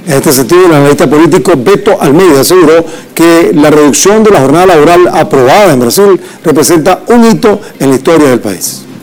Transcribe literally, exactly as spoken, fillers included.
En este sentido, el analista político Beto Almeida aseguró que la reducción de la jornada laboral aprobada en Brasil representa un hito en la historia del país.